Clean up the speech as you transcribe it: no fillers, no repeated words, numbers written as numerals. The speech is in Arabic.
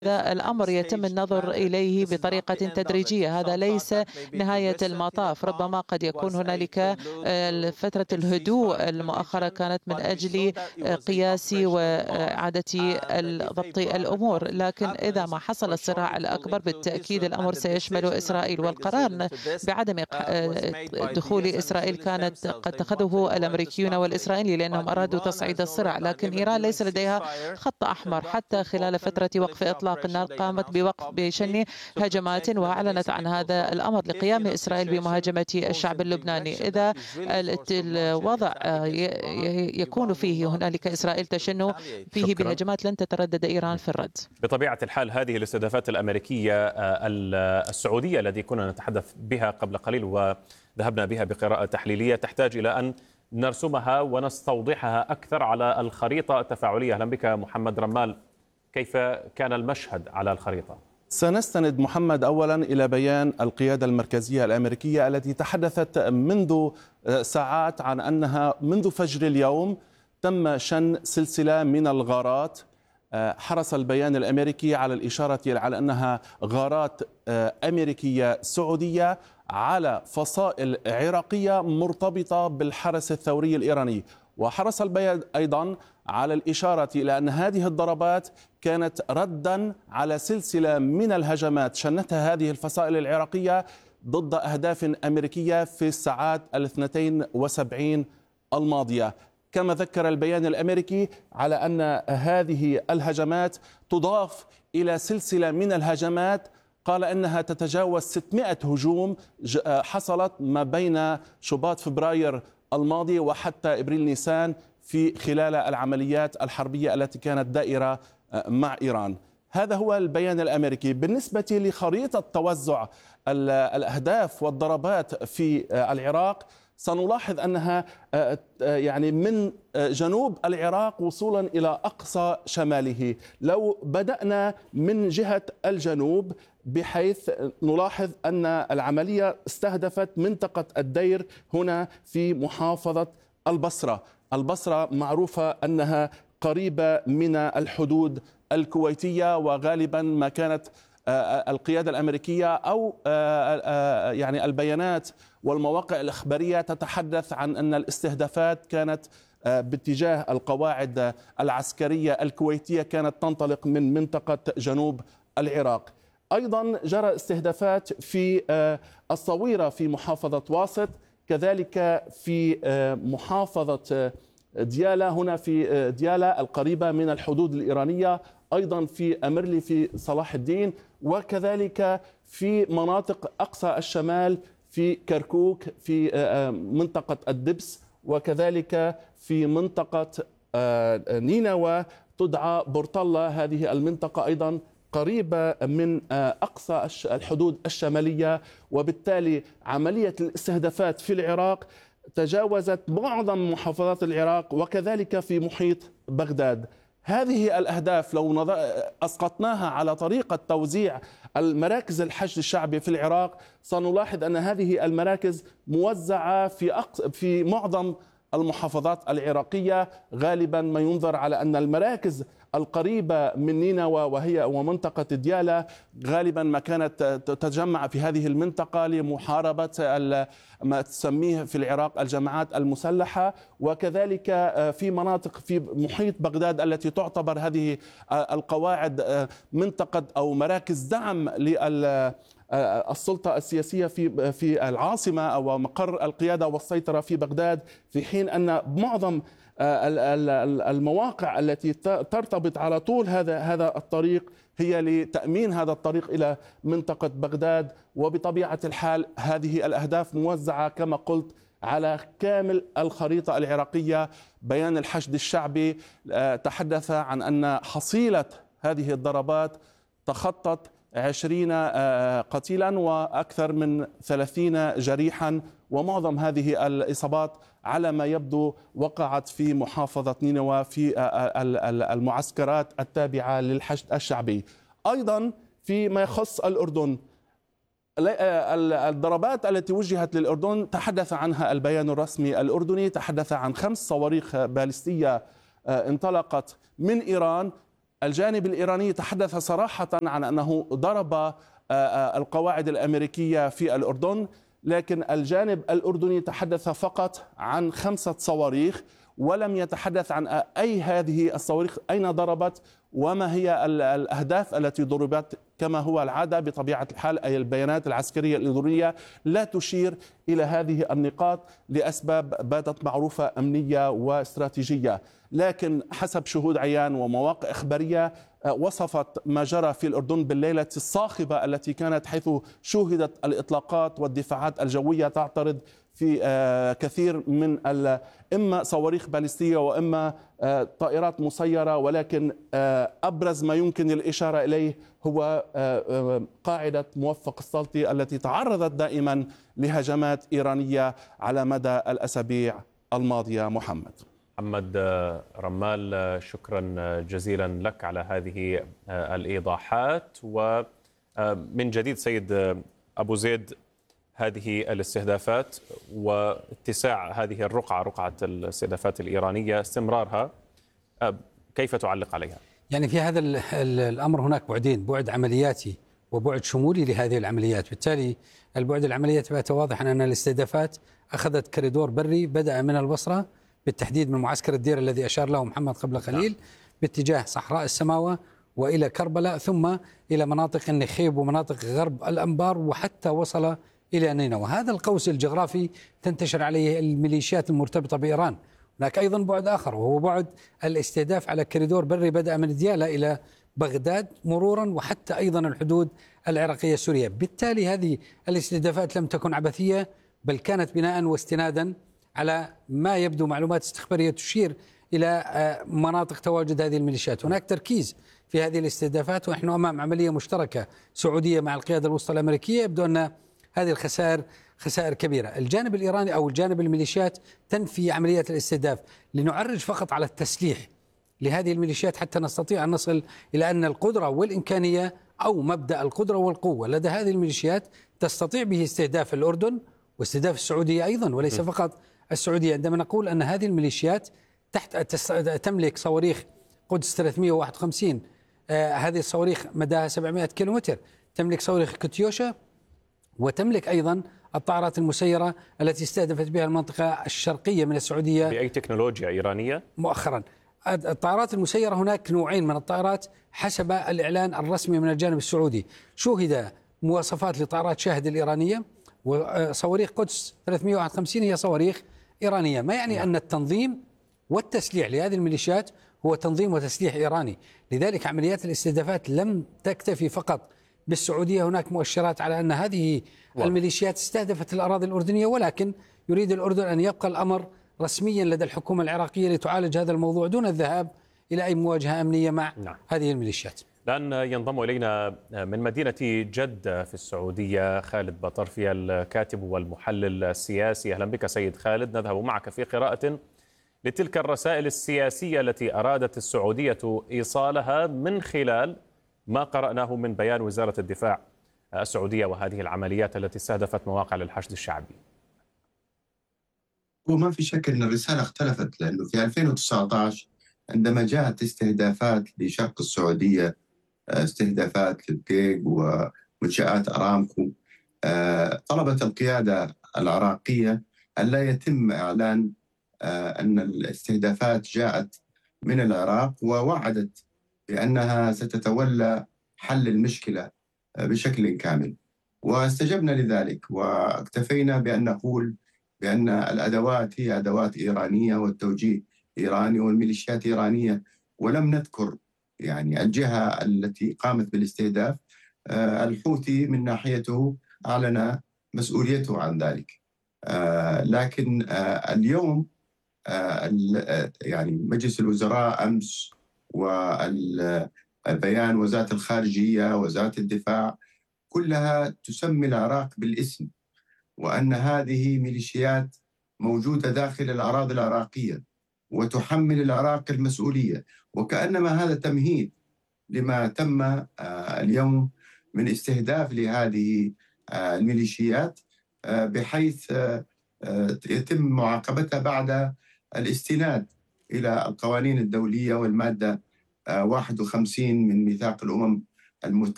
هذا الأمر يتم النظر إليه بطريقة تدريجية. هذا ليس نهاية المطاف. ربما قد يكون هنالك فترة الهدوء المؤخرة كانت من أجل قياس وإعادة ضبط الأمور، لكن إذا ما حصل الصراع الأكبر بالتأكيد الأمر سيشمل إسرائيل، والقرار بعدم دخول إسرائيل كانت قد اتخذه الأمريكيون والإسرائيليين لأنهم أرادوا تصعيد الصراع، لكن إيران ليس لديها خط أحمر. حتى خلال فترة وقف إطلاق النار قامت بشن هجمات وأعلنت عن هذا الأمر لقيام إسرائيل بمهاجمة الشعب اللبناني. إذا الوضع يكون فيه هنالك إسرائيل تشن فيه بهجمات لن تتردد إيران في الرد. بطبيعة الحال هذه الاستهدافات الأمريكية السعودية التي كنا نتحدث بها قبل قليل وذهبنا بها بقراءة تحليلية تحتاج إلى أن نرسمها ونستوضحها أكثر على الخريطة التفاعلية. أهلا بك محمد رمال، كيف كان المشهد على الخريطة؟ سنستند محمد أولا إلى بيان القيادة المركزية الأمريكية التي تحدثت منذ ساعات عن أنها منذ فجر اليوم تم شن سلسلة من الغارات. حرص البيان الأمريكي على الإشارة على أنها غارات أمريكية سعودية على فصائل عراقية مرتبطة بالحرس الثوري الإيراني. وحرص البيان أيضا على الإشارة إلى أن هذه الضربات كانت ردا على سلسلة من الهجمات شنتها هذه الفصائل العراقية ضد أهداف أمريكية في الساعات 72 الماضية. كما ذكر البيان الأمريكي على أن هذه الهجمات تضاف إلى سلسلة من الهجمات قال أنها تتجاوز 600 هجوم حصلت ما بين شباط فبراير الماضي وحتى إبريل نيسان في خلال العمليات الحربية التي كانت دائرة مع إيران. هذا هو البيان الأمريكي. بالنسبة لخريطة توزع الأهداف والضربات في العراق سنلاحظ أنها يعني من جنوب العراق وصولا إلى أقصى شماله. لو بدأنا من جهة الجنوب بحيث نلاحظ أن العملية استهدفت منطقة الدير هنا في محافظة البصرة. البصرة معروفة أنها قريبة من الحدود الكويتية، وغالبا ما كانت القيادة الأمريكية أو يعني البيانات والمواقع الإخبارية تتحدث عن أن الاستهدافات كانت باتجاه القواعد العسكرية الكويتية كانت تنطلق من منطقة جنوب العراق. أيضا جرى استهدافات في الصويرة في محافظة واسط، كذلك في محافظة ديالى هنا في ديالى القريبة من الحدود الإيرانية، أيضا في أمرلي في صلاح الدين، وكذلك في مناطق أقصى الشمال في كركوك في منطقة الدبس، وكذلك في منطقة نينوى تدعى بورطلة. هذه المنطقة أيضا قريبة من أقصى الحدود الشمالية، وبالتالي عملية الاستهدافات في العراق تجاوزت معظم محافظات العراق وكذلك في محيط بغداد. هذه الأهداف لو أسقطناها على طريقة توزيع المراكز الحشد الشعبي في العراق سنلاحظ أن هذه المراكز موزعة في معظم المحافظات العراقية. غالبا ما ينظر على أن المراكز القريبة من نينوى وهي ومنطقة ديالى غالبا ما كانت تتجمع في هذه المنطقة لمحاربة ما تسميه في العراق الجماعات المسلحة، وكذلك في مناطق في محيط بغداد التي تعتبر هذه القواعد منطقة أو مراكز دعم السلطة السياسية في العاصمة أو مقر القيادة والسيطرة في بغداد، في حين أن معظم المواقع التي ترتبط على طول هذا الطريق هي لتأمين هذا الطريق إلى منطقة بغداد. وبطبيعة الحال هذه الأهداف موزعة كما قلت على كامل الخريطة العراقية. بيان الحشد الشعبي تحدث عن أن حصيلة هذه الضربات تخطت 20 قتيلا وأكثر من 30 جريحا، ومعظم هذه الإصابات على ما يبدو وقعت في محافظة نينوى في المعسكرات التابعة للحشد الشعبي. أيضا فيما يخص الأردن، الضربات التي وجهت للأردن تحدث عنها البيان الرسمي الأردني، تحدث عن 5 صواريخ باليستية انطلقت من إيران الجانب الإيراني تحدث صراحة عن أنه ضرب القواعد الأمريكية في الأردن، لكن الجانب الأردني تحدث فقط عن 5 صواريخ، ولم يتحدث عن أي هذه الصواريخ أين ضربت وما هي الأهداف التي ضربت، كما هو العادة بطبيعة الحال. أي البيانات العسكرية الإيرانية لا تشير إلى هذه النقاط لأسباب باتت معروفة أمنية واستراتيجية، لكن حسب شهود عيان ومواقع إخبارية وصفت ما جرى في الأردن بالليلة الصاخبة التي كانت، حيث شوهدت الإطلاقات والدفاعات الجوية تعترض في كثير من إما صواريخ باليستية وإما طائرات مسيرة، ولكن أبرز ما يمكن الإشارة إليه هو قاعدة موفق السلطي التي تعرضت دائما لهجمات إيرانية على مدى الأسابيع الماضية. محمد رمال، شكرا جزيلا لك على هذه الإيضاحات. ومن جديد سيد أبو زيد، هذه الاستهدافات واتساع هذه رقعة الاستهدافات الإيرانية، استمرارها، كيف تعلق عليها؟ يعني في هذا الأمر هناك بعدين، بعد عملياتي وبعد شمولي لهذه العمليات. بالتالي البعد العملياتي بات واضح أن الاستهدافات أخذت كريدور بري بدأ من البصرة، بالتحديد من معسكر الدير الذي أشار له محمد قبل قليل، باتجاه صحراء السماوة وإلى كربلاء، ثم إلى مناطق النخيب ومناطق غرب الأنبار، وحتى وصل إلى نينوى. هذا القوس الجغرافي تنتشر عليه الميليشيات المرتبطة بإيران. هناك أيضا بعد آخر، وهو بعد الاستهداف على كريدور بري بدأ من ديالى إلى بغداد مرورا، وحتى أيضا الحدود العراقية السورية. بالتالي هذه الاستهدافات لم تكن عبثية، بل كانت بناء واستنادا على ما يبدو معلومات استخبارية تشير إلى مناطق تواجد هذه الميليشيات. هناك تركيز في هذه الاستهدافات، ونحن أمام عملية مشتركة سعودية مع القيادة الوسطى الأمريكية. يبدو أن هذه الخسائر خسائر كبيرة. الجانب الإيراني أو الجانب الميليشيات تنفي عمليات الاستهداف، لنعرج فقط على التسليح لهذه الميليشيات حتى نستطيع أن نصل إلى أن القدرة والإمكانية أو مبدأ القدرة والقوة لدى هذه الميليشيات تستطيع به استهداف الأردن واستهداف السعودية أيضا، وليس فقط السعودية. عندما نقول أن هذه الميليشيات تملك صواريخ قدس 351، هذه الصواريخ مداها 700 كيلومتر، تملك صواريخ كتيوشا، وتملك أيضا الطائرات المسيرة التي استهدفت بها المنطقة الشرقية من السعودية بأي تكنولوجيا إيرانية مؤخرا. الطائرات المسيرة هناك نوعين من الطائرات حسب الإعلان الرسمي من الجانب السعودي. شوهد مواصفات لطائرات شاهد الإيرانية، وصواريخ قدس 351 هي صواريخ إيرانية، ما يعني أن التنظيم والتسليح لهذه الميليشيات هو تنظيم وتسليح إيراني. لذلك عمليات الاستهدافات لم تكتفي فقط بالسعودية، هناك مؤشرات على أن هذه الميليشيات استهدفت الأراضي الأردنية، ولكن يريد الأردن أن يبقى الأمر رسميا لدى الحكومة العراقية لتعالج هذا الموضوع دون الذهاب إلى أي مواجهة أمنية مع هذه الميليشيات. الآن ينضم إلينا من مدينة جدة في السعودية خالد بطرفي، الكاتب والمحلل السياسي. أهلا بك سيد خالد. نذهب معك في قراءة لتلك الرسائل السياسية التي أرادت السعودية إيصالها من خلال ما قرأناه من بيان وزارة الدفاع السعودية وهذه العمليات التي استهدفت مواقع للحشد الشعبي. وما في شك أن الرسالة اختلفت، لأنه في 2019 عندما جاءت استهدافات لشرق السعودية، استهدافات للدقيق ومنشآت أرامكو، طلبت القيادة العراقية أن لا يتم إعلان أن الاستهدافات جاءت من العراق، ووعدت بأنها ستتولى حل المشكلة بشكل كامل. واستجبنا لذلك واكتفينا بأن نقول بأن الأدوات هي أدوات إيرانية والتوجيه إيراني والميليشيات إيرانية، ولم نذكر يعني الجهة التي قامت بالاستهداف. الحوثي من ناحيته أعلن مسؤوليته عن ذلك، لكن اليوم يعني مجلس الوزراء أمس والبيان وزارة الخارجية وزارة الدفاع كلها تسمي العراق بالاسم، وأن هذه ميليشيات موجودة داخل الأراضي العراقية وتحمل العراق المسؤولية، وكأنما هذا تمهيد لما تم اليوم من استهداف لهذه الميليشيات، بحيث يتم معاقبتها بعد الاستناد إلى القوانين الدولية والمادة 51 من ميثاق الأمم المتحدة